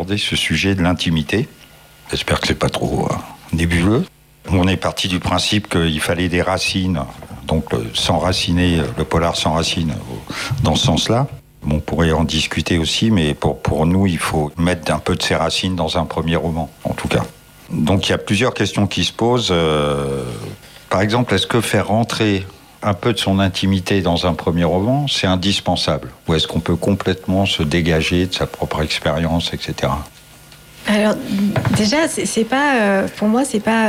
aborder ce sujet de l'intimité. J'espère que c'est pas trop nébuleux. On est parti du principe qu'il fallait des racines, donc s'enraciner, le polar s'enracine dans ce sens-là. On pourrait en discuter aussi, mais pour nous, il faut mettre un peu de ses racines dans un premier roman, en tout cas. Donc il y a plusieurs questions qui se posent. Par exemple, est-ce que faire rentrer un peu de son intimité dans un premier roman, c'est indispensable? Ou est-ce qu'on peut complètement se dégager de sa propre expérience, etc.? Alors déjà, c'est pas pour moi, c'est pas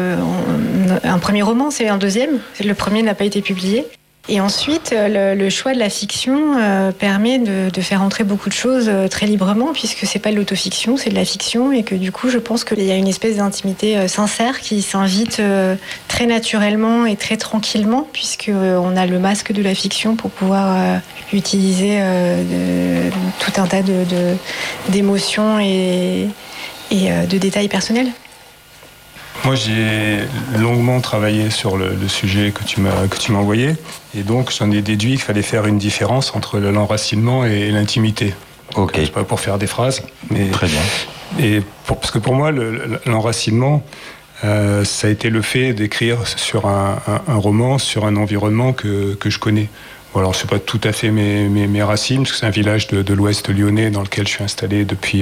un premier roman, c'est un deuxième. Le premier n'a pas été publié. Et ensuite, le choix de la fiction permet de faire entrer beaucoup de choses très librement, puisque c'est pas de l'autofiction, c'est de la fiction, et que du coup, je pense qu'il y a une espèce d'intimité sincère qui s'invite très naturellement et très tranquillement, puisqu'on a le masque de la fiction pour pouvoir utiliser tout un tas d'émotions et de détails personnels. Moi, j'ai longuement travaillé sur le sujet que tu m'as envoyé, et donc j'en ai déduit qu'il fallait faire une différence entre l'enracinement et l'intimité. Ok. C'est pas pour faire des phrases, mais très bien. Et parce que pour moi, l'enracinement, ça a été le fait d'écrire sur un roman, sur un environnement que je connais. Bon, alors, c'est pas tout à fait mes racines, parce que c'est un village de l'Ouest lyonnais dans lequel je suis installé depuis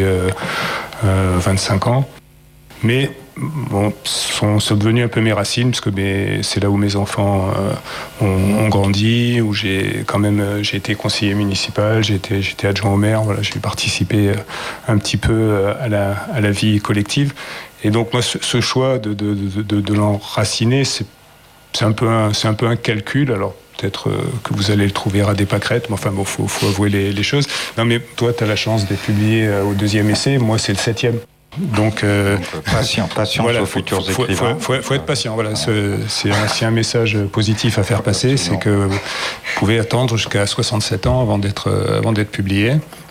25 ans. Mais bon, sont devenus un peu mes racines, parce que c'est là où mes enfants ont grandi, où j'ai été conseiller municipal, j'ai été adjoint au maire, voilà, j'ai participé un petit peu à la vie collective. Et donc moi, ce choix de l'enraciner, c'est un peu un calcul. Alors peut-être que vous allez le trouver à des pâquerettes, mais enfin bon, faut avouer les choses. Non, mais toi, tu as la chance d'être publié au 2e essai, moi c'est le 7e. Donc patience voilà, aux futurs écrivains. Faut être patient. Voilà, c'est un message positif à faire passer, absolument. C'est que vous pouvez attendre jusqu'à 67 ans avant d'être publié.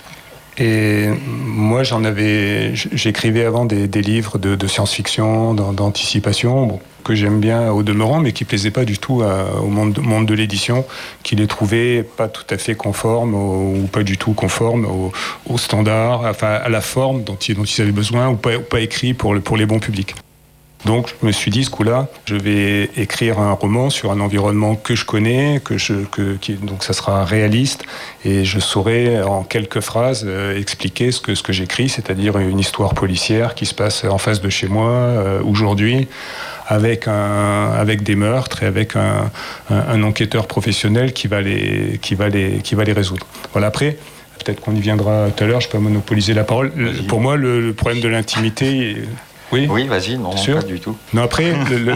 Et moi, j'écrivais avant des livres de science-fiction, d'anticipation, bon, que j'aime bien au demeurant, mais qui plaisaient pas du tout au monde de l'édition, qui les trouvait pas tout à fait conformes ou pas du tout conformes aux standards, enfin à la forme dont ils avaient besoin, ou pas écrit pour les bons publics. Donc je me suis dit, ce coup-là, je vais écrire un roman sur un environnement que je connais, donc ça sera réaliste, et je saurai en quelques phrases expliquer ce que j'écris, c'est-à-dire une histoire policière qui se passe en face de chez moi aujourd'hui, avec des meurtres et avec un enquêteur professionnel qui va les résoudre. Voilà, après. Peut-être qu'on y viendra tout à l'heure, je ne peux pas monopoliser la parole. Pour moi, le problème de l'intimité... Oui, vas-y, non, pas du tout. Non, après,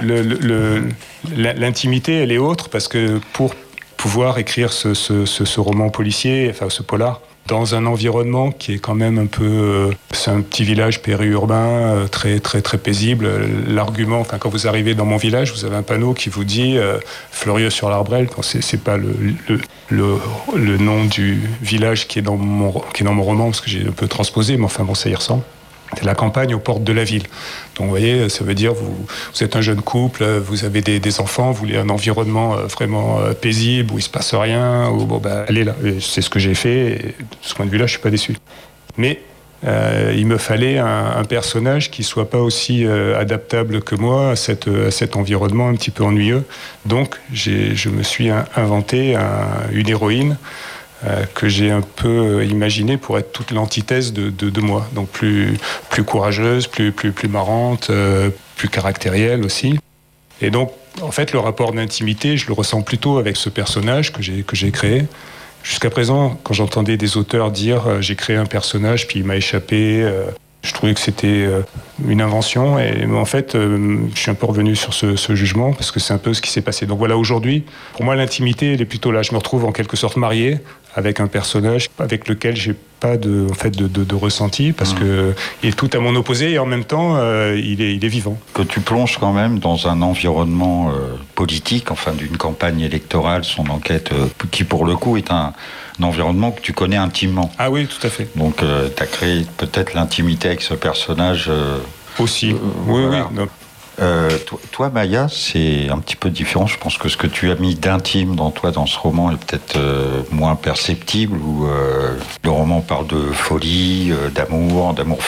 l'intimité, elle est autre, parce que pour pouvoir écrire ce roman policier, enfin ce polar, dans un environnement qui est quand même un peu... c'est un petit village périurbain, très, très, très paisible. L'argument, enfin, quand vous arrivez dans mon village, vous avez un panneau qui vous dit Fleurieux sur l'Arbrelle. Bon, c'est pas le nom du village qui est dans mon roman, parce que j'ai un peu transposé, mais enfin bon, ça y ressemble. C'est la campagne aux portes de la ville. Donc vous voyez, ça veut dire vous êtes un jeune couple, vous avez des enfants, vous voulez un environnement vraiment paisible, où il ne se passe rien, allez là. Et c'est ce que j'ai fait, et de ce point de vue-là, je ne suis pas déçu. Mais il me fallait un personnage qui ne soit pas aussi adaptable que moi à cet environnement un petit peu ennuyeux. Donc je me suis inventé une héroïne que j'ai un peu imaginé pour être toute l'antithèse de moi. Donc plus courageuse, plus marrante, plus caractérielle aussi. Et donc, en fait, le rapport d'intimité, je le ressens plutôt avec ce personnage que j'ai créé. Jusqu'à présent, quand j'entendais des auteurs dire j'ai créé un personnage, puis il m'a échappé, je trouvais que c'était une invention. Et en fait, je suis un peu revenu sur ce jugement, parce que c'est un peu ce qui s'est passé. Donc voilà, aujourd'hui, pour moi, l'intimité, elle est plutôt là. Je me retrouve en quelque sorte marié avec un personnage avec lequel j'ai pas de ressenti, parce que il est tout à mon opposé, et en même temps, il est vivant. Que tu plonges quand même dans un environnement politique, enfin d'une campagne électorale, son enquête, qui pour le coup est un environnement que tu connais intimement. Ah oui, tout à fait. Donc tu as créé peut-être l'intimité avec ce personnage. Aussi, voilà. Oui. Non. Toi, Maya, c'est un petit peu différent. Je pense que ce que tu as mis d'intime dans toi, dans ce roman, est peut-être moins perceptible. Où le roman parle de folie, d'amour